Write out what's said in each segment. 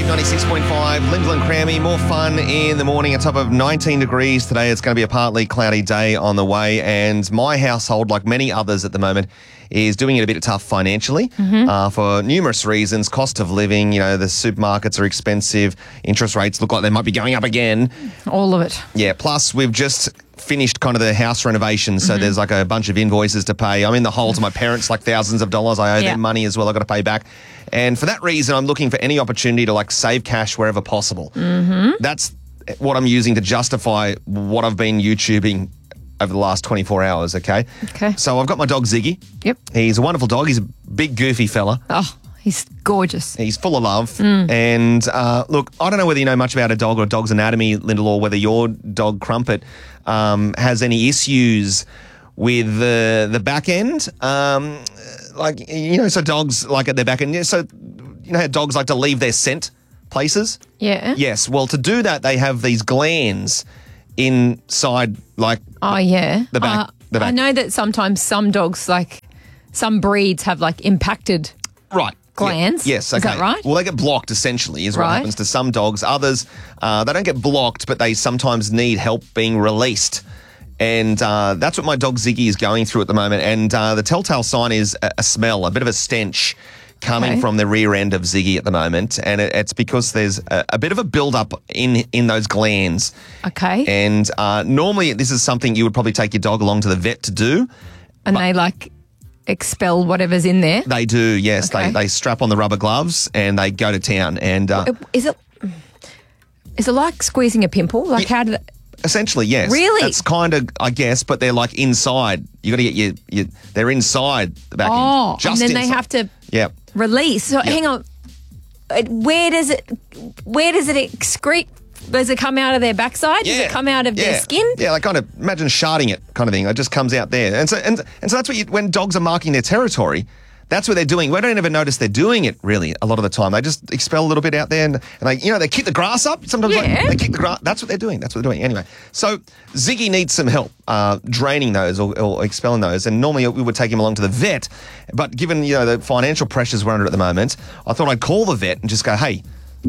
96.5, Lyndall and Crammy. More fun in the morning. A top of 19 degrees today. It's going to be a partly cloudy day on the way. And my household, like many others at the moment, is doing it a bit tough financially for numerous reasons. Cost of living, the supermarkets are expensive. Interest rates look like they might be going up again. All of it. Yeah, plus we've just finished kind of the house renovation, so there's like a bunch of invoices to pay. I'm in the hole to my parents, like thousands of dollars. I owe them money as well. I've got to pay back. And for that reason, I'm looking for any opportunity to like save cash wherever possible. That's what I'm using to justify what I've been YouTubing over the last 24 hours, okay? So I've got my dog Ziggy. Yep. He's a wonderful dog. He's a big, goofy fella. Oh, he's gorgeous. He's full of love. And look, I don't know whether you know much about a dog or a dog's anatomy, Lyndall, or whether your dog Crumpet has any issues with the back end. So dogs like at their back end. So, how dogs like to leave their scent places? Yeah. Yes. Well, to do that, they have these glands inside, like the back. The back. I know that sometimes some dogs, like some breeds, have like impacted glands. Yeah. Yes. Okay. Is that right? Well, they get blocked essentially is what happens to some dogs. Others, they don't get blocked, but they sometimes need help being released. And that's what my dog Ziggy is going through at the moment. And the telltale sign is a smell, a bit of a stench coming from the rear end of Ziggy at the moment. And it's because there's a bit of a build-up in those glands. Okay. And normally this is something you would probably take your dog along to the vet to do. And they like expel whatever's in there? They do, yes. Okay. They strap on the rubber gloves and they go to town. And Is it like squeezing a pimple? Like how did it... Essentially, yes. Really? That's kind of, I guess, but they're like inside. You got to get they're inside the back end. Just and then inside. they have to release. So hang on, where does it excrete? Does it come out of their backside? Does it come out of their skin? Yeah, like kind of imagine sharding it kind of thing. It just comes out there. And so that's what when dogs are marking their territory, that's what they're doing. We don't even notice they're doing it, really, a lot of the time. They just expel a little bit out there and they kick the grass up. Sometimes they kick the grass. That's what they're doing. Anyway, so Ziggy needs some help draining those or expelling those. And normally we would take him along to the vet. But given, the financial pressures we're under at the moment, I thought I'd call the vet and just go, hey,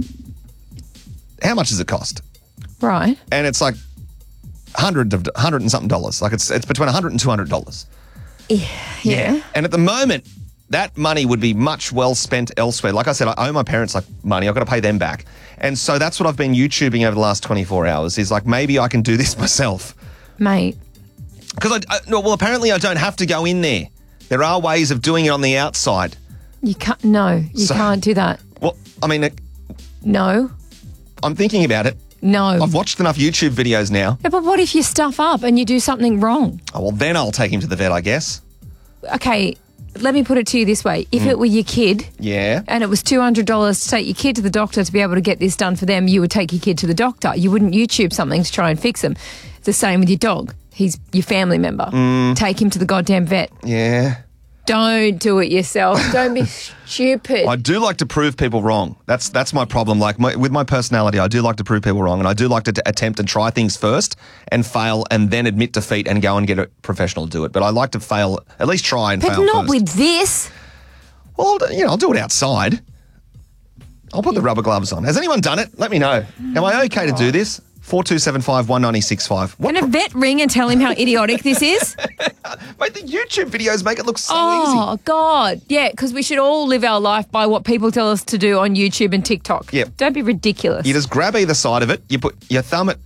how much does it cost? Right. And it's like $100 and something dollars. Like it's between $100 and $200. Yeah. And at the moment, that money would be much well spent elsewhere. Like I said, I owe my parents money. I've got to pay them back. And so that's what I've been YouTubing over the last 24 hours is like maybe I can do this myself. Mate. Because apparently I don't have to go in there. There are ways of doing it on the outside. You can't. No, you can't do that. Well, I mean... No. I'm thinking about it. No. I've watched enough YouTube videos now. Yeah, but what if you stuff up and you do something wrong? Oh, well, then I'll take him to the vet, I guess. Okay, let me put it to you this way. If it were your kid and it was $200 to take your kid to the doctor to be able to get this done for them, you would take your kid to the doctor. You wouldn't YouTube something to try and fix them. It's the same with your dog. He's your family member. Take him to the goddamn vet. Yeah. Don't do it yourself. Don't be stupid. I do like to prove people wrong. That's my problem. Like with my personality, I do like to prove people wrong, and I do like to attempt and try things first and fail, and then admit defeat and go and get a professional to do it. But I like to fail, at least try and fail first. But not with this. Well, I'll do it outside. I'll put the rubber gloves on. Has anyone done it? Let me know. Am I okay to do this? 4275 196.5. Can a vet ring and tell him how idiotic this is? Mate, the YouTube videos make it look so easy. Oh, God. Yeah, because we should all live our life by what people tell us to do on YouTube and TikTok. Yep. Don't be ridiculous. You just grab either side of it. You put your thumb at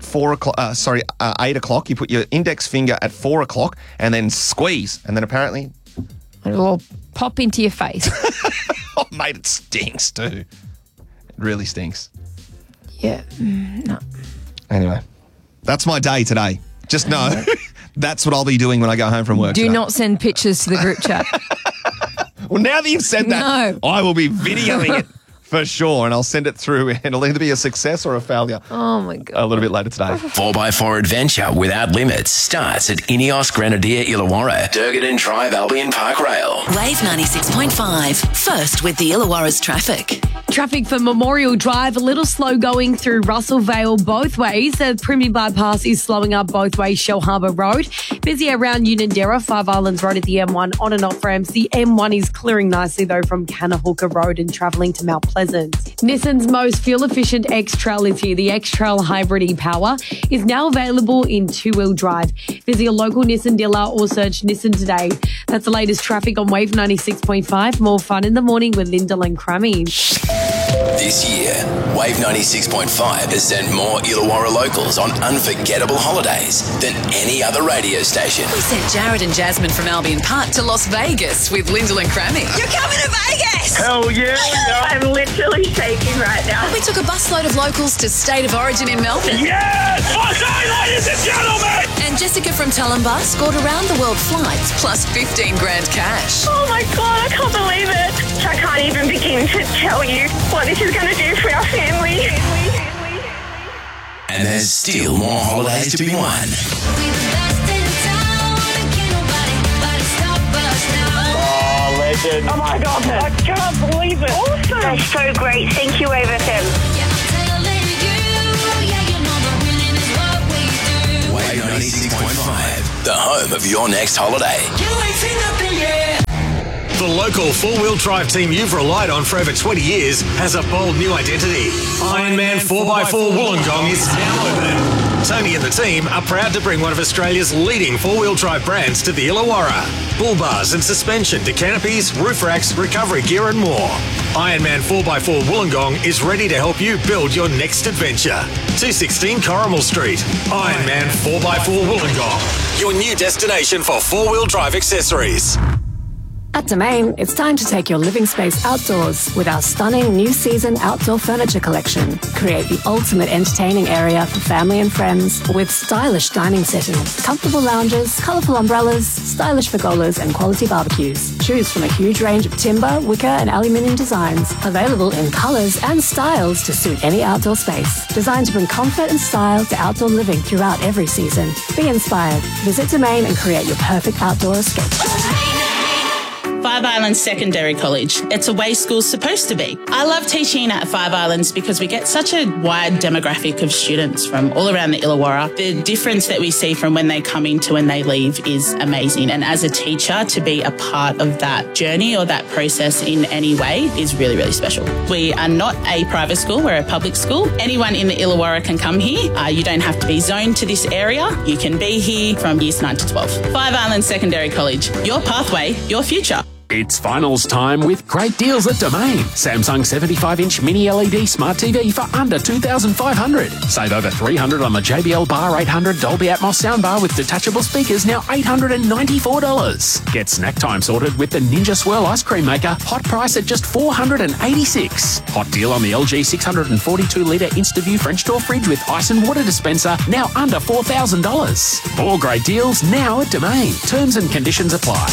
8 o'clock. You put your index finger at 4 o'clock and then squeeze. And then apparently... It'll all pop into your face. Oh, mate, it stinks too. It really stinks. Yeah. No. Anyway, that's my day today. Just know that's what I'll be doing when I go home from work Do today. not send pictures to the group chat. Well, now that you've said that, I will be videoing it for sure, and I'll send it through, and it'll either be a success or a failure. Oh, my God. A little bit later today. 4x4 adventure without limits starts at Ineos Grenadier Illawarra, Durgan Drive Albion Park Rail. Wave 96.5, first with the Illawarra's traffic. Traffic for Memorial Drive, a little slow going through Russell Vale both ways. The Primby Bypass is slowing up both ways, Shell Harbour Road. Busy around Unanderra, Five Islands Road at the M1 on and off ramps. The M1 is clearing nicely though from Canahooka Road and travelling to Mount Pleasant. Nissan's most fuel-efficient X-Trail is here. The X-Trail Hybrid e-Power is now available in two-wheel drive. Visit your local Nissan dealer or search Nissan today. That's the latest traffic on Wave 96.5. More fun in the morning with Lyndall and Crummy. This year, Wave 96.5 has sent more Illawarra locals on unforgettable holidays than any other radio station. We sent Jared and Jasmine from Albion Park to Las Vegas with Lyndall and Crammy. You're coming to Vegas! Hell yeah! I'm literally shaking right now. We took a busload of locals to State of Origin in Melbourne. Yes! Okay, ladies and gentlemen! And Jessica from Tulumbar scored around the world flights plus 15 grand cash. Oh my God, I can't believe it. I can't even begin to tell you what this is going to do for our family. And there's still more holidays to be won. Oh, legend. Oh my God, I can't believe it. Awesome. That's so great. Thank you, Wave FM. Wave 96.5, the home of your next holiday. The local four-wheel drive team you've relied on for over 20 years has a bold new identity. Ironman 4x4 Wollongong is now open. Tony and the team are proud to bring one of Australia's leading four-wheel drive brands to the Illawarra. Bull bars and suspension to canopies, roof racks, recovery gear and more. Ironman 4x4 Wollongong is ready to help you build your next adventure. 216 Corrimal Street. Ironman 4x4 Wollongong, your new destination for four-wheel drive accessories. At Domain, it's time to take your living space outdoors with our stunning new season outdoor furniture collection. Create the ultimate entertaining area for family and friends with stylish dining settings, comfortable lounges, colourful umbrellas, stylish pergolas and quality barbecues. Choose from a huge range of timber, wicker and aluminium designs, available in colours and styles to suit any outdoor space. Designed to bring comfort and style to outdoor living throughout every season. Be inspired. Visit Domain and create your perfect outdoor escape. Five Islands Secondary College. It's a way school's supposed to be. I love teaching at Five Islands because we get such a wide demographic of students from all around the Illawarra. The difference that we see from when they come in to when they leave is amazing. And as a teacher, to be a part of that journey or that process in any way is really, really special. We are not a private school, we're a public school. Anyone in the Illawarra can come here. You don't have to be zoned to this area. You can be here from years 9 to 12. Five Islands Secondary College. Your pathway, your future. It's finals time with great deals at Domain. Samsung 75-inch mini LED smart TV for under $2,500. Save over $300 on the JBL Bar 800 Dolby Atmos soundbar with detachable speakers, now $894. Get snack time sorted with the Ninja Swirl ice cream maker, hot price at just $486. Hot deal on the LG 642-litre InstaView French door fridge with ice and water dispenser, now under $4,000. More great deals now at Domain. Terms and conditions apply.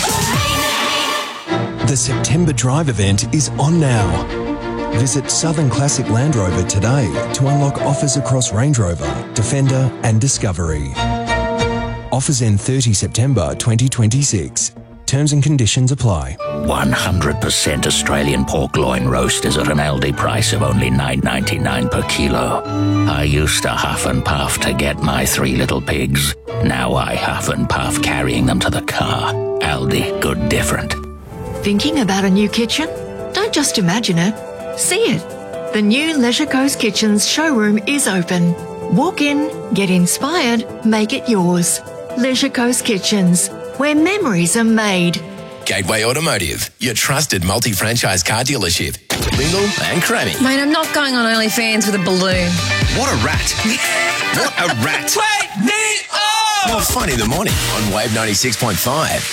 The September Drive event is on now. Visit Southern Classic Land Rover today to unlock offers across Range Rover, Defender and Discovery. Offers end 30 September 2026. Terms and conditions apply. 100% Australian pork loin roast is at an Aldi price of only $9.99 per kilo. I used to huff and puff to get my 3 little pigs. Now I huff and puff carrying them to the car. Aldi, good different. Thinking about a new kitchen? Don't just imagine it, see it. The new Leisure Coast Kitchens showroom is open. Walk in, get inspired, make it yours. Leisure Coast Kitchens, where memories are made. Gateway Automotive, your trusted multi-franchise car dealership. Lyndall and Crammy. Mate, I'm not going on OnlyFans with a balloon. What a rat. What a rat. Wake me up! More fun in the morning on Wave 96.5.